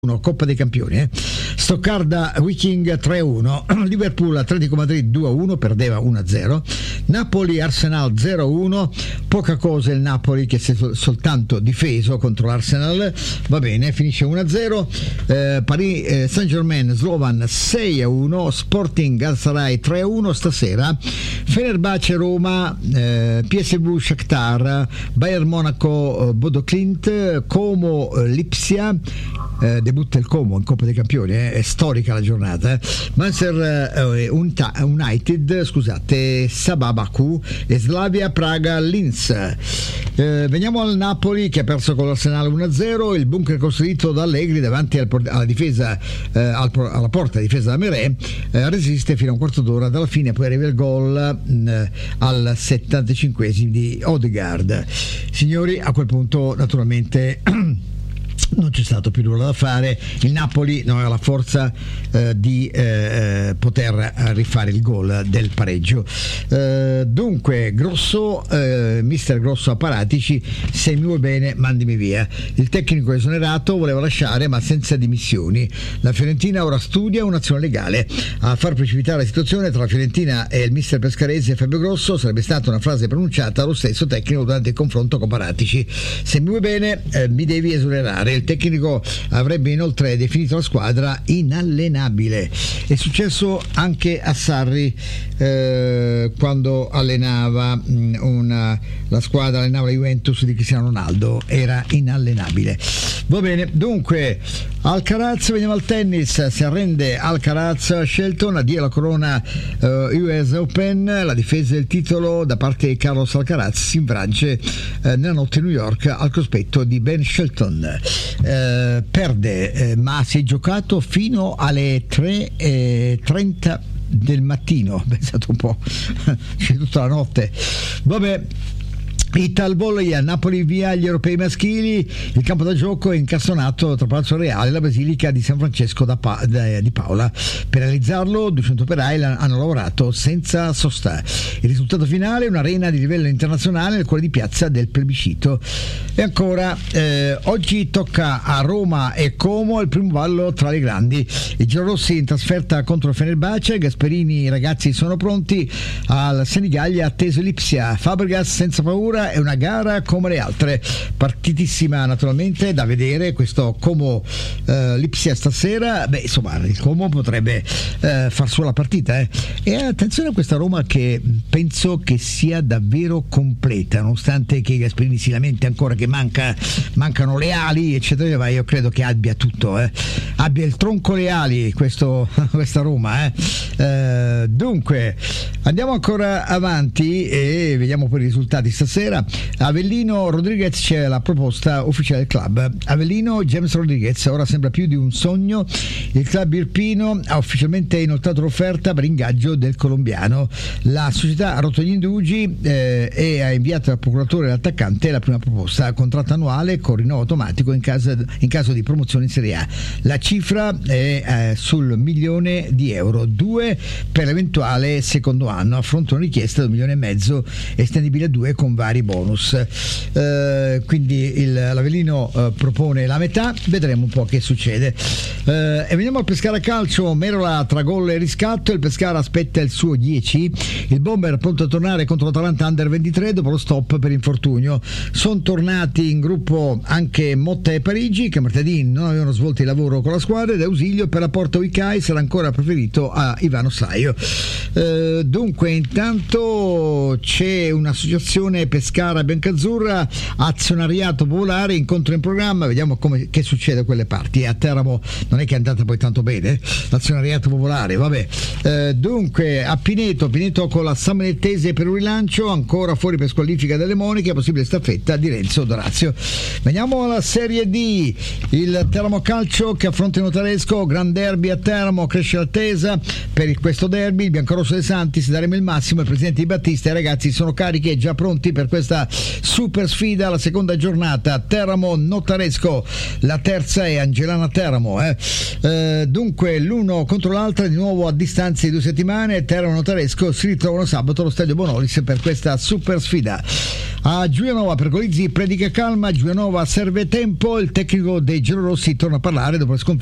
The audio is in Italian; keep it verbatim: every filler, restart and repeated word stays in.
Coppa dei Campioni, eh. Stoccarda Viking tre a uno, Liverpool Atletico Madrid due a uno, perdeva uno a zero, Napoli Arsenal zero a uno, poca cosa il Napoli che si è sol- soltanto difeso contro l'Arsenal, va bene, finisce uno a zero, eh, Paris eh, Saint-Germain Slovan sei a uno, Sporting Galatasaray tre a uno stasera, Fenerbahce Roma, eh, P S V Shakhtar, Bayern Monaco eh, Bodo Clint, Como eh, Lipsia, eh, debutta il Como in Coppa dei Campioni, eh, è storica la giornata, eh. Manchester eh, United, scusate, Sabah Baku e Slavia Praga Linz. Eh, veniamo al Napoli che ha perso con l'Arsenal uno a zero, il bunker costruito da Allegri davanti al, alla difesa eh, al, alla porta difesa da Merè, eh, resiste fino a un quarto d'ora, dalla fine poi arriva il gol eh, al settantacinquesimo di Odegaard. Signori, a quel punto naturalmente non c'è stato più nulla da fare, il Napoli non aveva la forza eh, di eh, poter rifare il gol del pareggio. Eh, dunque Grosso, eh, mister Grosso a Paratici, se mi vuoi bene mandimi via. Il tecnico esonerato voleva lasciare ma senza dimissioni. La Fiorentina ora studia un'azione legale. A far precipitare la situazione tra la Fiorentina e il mister pescarese Fabio Grosso sarebbe stata una frase pronunciata dallo stesso tecnico durante il confronto con Paratici: se mi vuoi bene eh, mi devi esonerare. Il tecnico avrebbe inoltre definito la squadra inallenabile. È successo anche a Sarri eh, quando allenava mh, una, la squadra allenava la Juventus di Cristiano Ronaldo, era inallenabile. Va bene, dunque Alcaraz, veniamo al tennis, si arrende Alcaraz Shelton, addio alla corona uh, U S Open, la difesa del titolo da parte di Carlos Alcaraz si infrange uh, nella notte a New York al cospetto di Ben Shelton. Uh, perde, uh, ma si è giocato fino alle tre e trenta del mattino, pensate un po', c'è tutta la notte. Vabbè, Ital volley a Napoli via gli europei maschili, il campo da gioco è incassonato tra Palazzo Reale e la Basilica di San Francesco da pa- da, di Paola. Per realizzarlo duecento operai hanno lavorato senza sosta. Il risultato finale è un'arena di livello internazionale nel cuore di piazza del plebiscito. E ancora eh, oggi tocca a Roma e Como il primo ballo tra le grandi. I giallorossi in trasferta contro Fenerbahce, Gasperini, i ragazzi sono pronti, al Senigallia atteso Lipsia, Fabregas senza paura, è una gara come le altre, partitissima naturalmente da vedere questo Como eh, Lipsia stasera. Beh, insomma, il Como potrebbe eh, far solo la partita, eh. E attenzione a questa Roma che penso che sia davvero completa, nonostante che Gasperini si lamenti ancora che manca, mancano le ali eccetera, ma io credo che abbia tutto, eh. abbia il tronco le ali questo, questa Roma, eh. Eh, dunque andiamo ancora avanti e vediamo poi i risultati stasera. Avellino Rodriguez, c'è la proposta ufficiale del club. Avellino James Rodriguez, ora sembra più di un sogno. Il club irpino ha ufficialmente inoltrato l'offerta per ingaggio del colombiano. La società ha rotto gli indugi eh, e ha inviato al procuratore l'attaccante la prima proposta, contratto annuale con rinnovo automatico in caso, in caso di promozione in Serie A. La cifra è eh, sul milione di euro, due per l'eventuale secondo anno, a fronte di una richiesta di un milione e mezzo estendibile a due con vari bonus. Eh, quindi il, l'Avellino eh, propone la metà, vedremo un po' che succede. Eh, e veniamo al Pescara calcio. Merola tra gol e riscatto, il Pescara aspetta il suo dieci, il Bomber pronto a tornare contro l'Atalanta under ventitré dopo lo stop per infortunio. Sono tornati in gruppo anche Motta e Parigi, che martedì non avevano svolto il lavoro con la squadra, ed Ausilio per la Porta Uicai sarà ancora preferito a Ivano Saio. Eh, dunque intanto c'è un'associazione Pescara Biancazzurra, azionariato popolare, incontro in programma, vediamo come, che succede a quelle parti. A Teramo non è che è andata poi tanto bene l'azionariato popolare, vabbè. Eh, dunque a Pineto, Pineto con la Sammanettese per un rilancio, ancora fuori per squalifica delle Moniche, possibile staffetta di Renzo Dorazio. Veniamo alla Serie D, il Teramo Calcio che affronta il Notaresco, gran derby a Teramo, cresce l'attesa per questo derby, il biancorosso dei Santi, si daremo il massimo, il presidente Di Battista e i ragazzi sono carichi e già pronti per questa super sfida, la seconda giornata. Teramo Notaresco, la terza è Angelana Teramo, eh. Eh, dunque l'uno contro l'altra di nuovo a distanza di due settimane. Teramo Notaresco si ritrovano sabato allo stadio Bonolis per questa super sfida. A Giulianova per Golizzi predica calma, Giulianova serve tempo, il tecnico dei giallorossi torna a parlare dopo la sconfitta